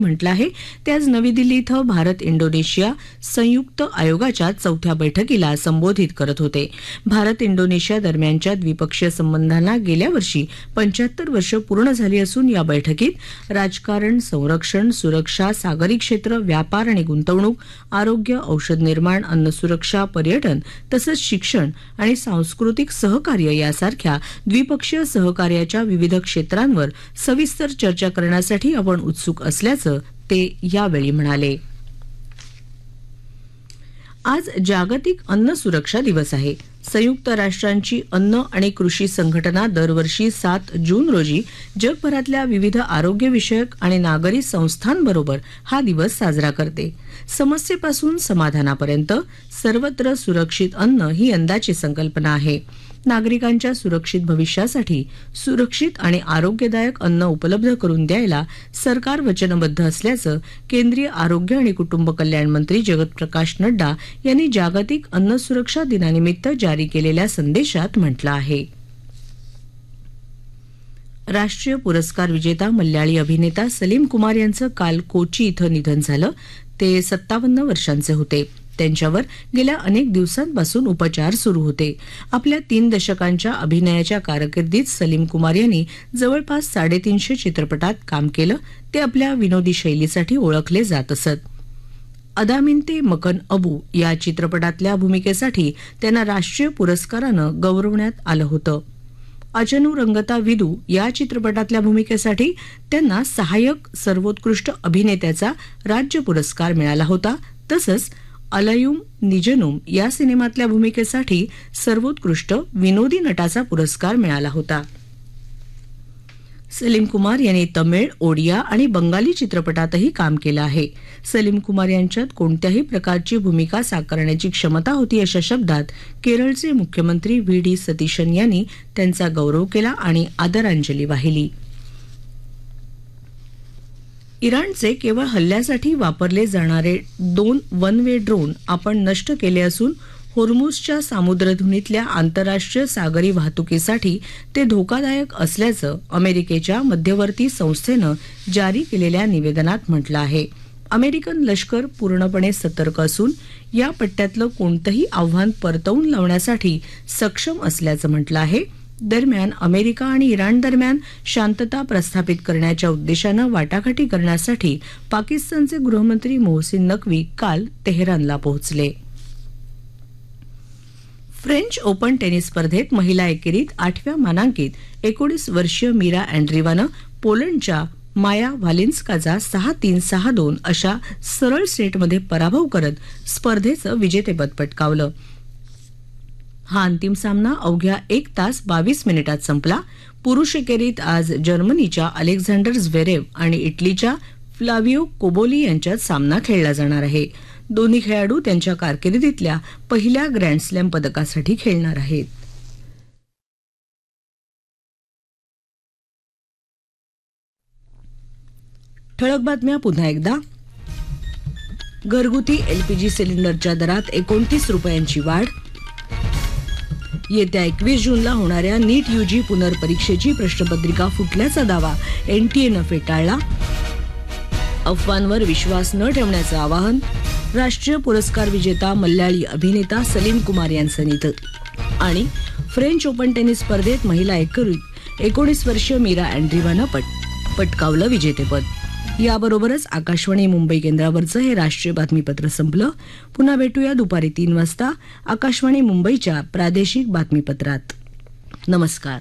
म्हटलं आहे. ते आज नवी दिल्ली इथं भारत इंडोनेशिया संयुक्त आयोगाच्या 4थ्या बैठकीला संबोधित करत होते. भारत इंडोनेशिया दरम्यानच्या द्विपक्षीय संबंधांना गेल्या वर्षी 75 वर्ष पूर्ण झाली असून या बैठकीत राजकारण, संरक्षण, सुरक्षा, सागरी क्षेत्र, व्यापार आणि गुंतवणूक, आरोग्य, औषध निर्माण, अन्न सुरक्षा, पर्यटन तसंच शिक्षण आणि सांस्कृतिक सहकार्य यासारख्या द्विपक्षीय सहकार्याच्या विविध क्षेत्रांवर सविस्तर चर्चा करण्यासाठी आपण उत्सुक असल्याचं ते यावेळी म्हणाले. आज जागतिक अन्न सुरक्षा दिवस आहे. संयुक्त राष्ट्रांची अन्न आणि कृषी संघटना दरवर्षी 7 जून रोजी जगभरातल्या विविध आरोग्यविषयक आणि नागरी संस्थांबरोबर हा दिवस साजरा करते. समस्येपासून समाधानापर्यंत सर्वत्र सुरक्षित अन्न ही यंदाची संकल्पना आहे. नागरिकांच्या सुरक्षित भविष्यासाठी सुरक्षित आणि आरोग्यदायक अन्न उपलब्ध करून द्यायला सरकार वचनबद्ध असल्याचं केंद्रीय आरोग्य आणि कुटुंब कल्याण मंत्री जगत प्रकाश नड्डा यांनी जागतिक अन्न सुरक्षा दिनानिमित्त जारी केलेल्या संदेशात म्हटलं आहे. राष्ट्रीय पुरस्कार विजेता मल्याळी अभिनेता सलीम कुमार यांचं काल कोची इथं निधन झालं. ते 57 वर्षांचे होते. त्यांच्यावर गेल्या अनेक दिवसांपासून उपचार सुरू होते. आपल्या 3 दशकांच्या अभिनयाच्या कारकिर्दीत सलीम कुमार यांनी जवळपास 350 चित्रपटात काम केलं. ते आपल्या विनोदी शैलीसाठी ओळखले जात असत. अदामिनते मकन अबू या चित्रपटातल्या भूमिकेसाठी त्यांना राष्ट्रीय पुरस्कारानं गौरवण्यात आलं होतं. अचनू रंगता विदू या चित्रपटातल्या भूमिकेसाठी त्यांना सहाय्यक सर्वोत्कृष्ट अभिनेत्याचा राज्य पुरस्कार मिळाला होता. तसंच अलयुम निजनुम या सिनेमातल्या भूमिकेसाठी सर्वोत्कृष्ट विनोदी नटाचा पुरस्कार मिळाला होता. सलीम कुमार यांनी तमिळ, ओडिया आणि बंगाली चित्रपटातही काम केलं आहे. सलीम कुमार यांच्यात कोणत्याही प्रकारची भूमिका साकारण्याची क्षमता होती अशा शब्दात केरळचे मुख्यमंत्री व्ही.डी. सतीशन यांनी त्यांचा गौरव केला आणि आदरांजली वाहिली. इराणचे केवळ हल्ल्यासाठी वापरले जाणारे 2 वन वे ड्रोन आपण नष्ट केले असून होर्मुझच्या सामुद्रधुनीतल्या आंतरराष्ट्रीय सागरी वाहतुकीसाठी ते धोकादायक असल्याचं अमेरिकेच्या मध्यवर्ती संस्थेनं जारी केलेल्या निवेदनात म्हटलं आहे. अमेरिकन लष्कर पूर्णपणे सतर्क असून या पट्ट्यातलं कोणतंही आव्हान परतवून लावण्यासाठी सक्षम असल्याचं म्हटलं आहे. दरम्यान अमेरिका आणि इराण दरम्यान शांतता प्रस्थापित करण्याच्या उद्देशानं वाटाघाटी करण्यासाठी पाकिस्तानचे गृहमंत्री मोहसिन नक्वी काल तेहरानला पोहोचले. फ्रेंच ओपन टेनिस स्पर्धेत महिला एकेरीत 8व्या मानांकित 19 वर्षीय मीरा अँड्रीवानं पोलंडच्या माया वालिन्स्काचा 6-3, 6-2 अशा सरळ सेटमध्ये पराभव करत स्पर्धेचं विजेतेपद पटकावलं. हा अंतिम सामना अवघ्या 1 तास 22 मिनिटात संपला. पुरुष एकेरीत आज जर्मनीच्या अलेक्झांडर झ्वेरेव आणि इटलीच्या फ्लाविओ कोबोली यांच्यात सामना खेळला जाणार आहे. दोन्ही खेळाडू त्यांच्या कारकिर्दीतल्या पहिल्या ग्रँडस्लॅम पदकासाठी खेळणार आहेत. ठळक बातम्या पुन्हा एकदा. घरगुती एलपीजी सिलेंडरच्या दरात 29 रुपयांची वाढ. येत्या 21 जूनला होणाऱ्या नीट यूजी पुनर्परीक्षेची प्रश्नपत्रिका फुटल्याचा दावा एनटीएनं फेटाळला. अफवांवर विश्वास न ठेवण्याचं आवाहन. राष्ट्रीय पुरस्कार विजेता मल्याळी अभिनेता सलीम कुमार यांचं निधन. आणि फ्रेंच ओपन टेनिस स्पर्धेत महिला एकेरीत 19 वर्षीय मीरा अँड्रीवानं पटकावलं विजेतेपद. याबरोबरच आकाशवाणी मुंबई केंद्रावरचं हे राष्ट्रीय बातमीपत्र संपलं. पुन्हा भेटूया दुपारी 3 वाजता आकाशवाणी मुंबईच्या प्रादेशिक बातमीपत्रात. नमस्कार.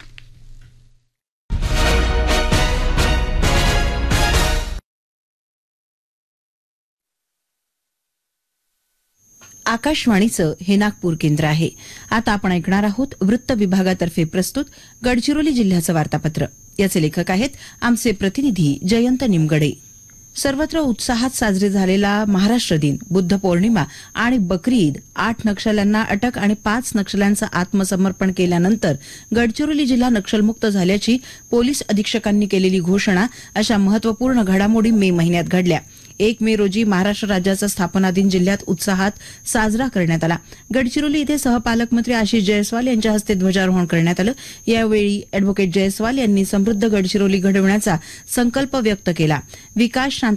आकाशवाणीचं हे नागपूर केंद्र आहे. आता आपण ऐकणार आहोत वृत्त विभागातर्फे प्रस्तुत गडचिरोली जिल्ह्याचं वार्तापत्र. याचे लेखक आहेत आमचे प्रतिनिधी जयंत निमगडे. सर्वत्र उत्साहात साजरे झालेला महाराष्ट्र दिन, बुद्ध पौर्णिमा आणि बकरी ईद, 8 नक्षल्यांना अटक आणि 5 नक्षल्यांचं आत्मसमर्पण केल्यानंतर गडचिरोली जिल्हा नक्षलमुक्त झाल्याची पोलीस अधीक्षकांनी केलेली घोषणा अशा महत्वपूर्ण घडामोडी मे महिन्यात घडल्या. 1 मे रोजी महाराष्ट्र राज्याचा स्थापना दिन जिल्ह्यात उत्साहात साजरा करण्यात आला. गडचिरोली इथे सहपालकमंत्री आशिष जयस्वाल यांच्या हस्ते ध्वजारोहण करण्यात आलं. यावेळी अॅडव्होकेट जयस्वाल यांनी समृद्ध गडचिरोली घडवण्याचा संकल्प व्यक्त केला. विकास, शांती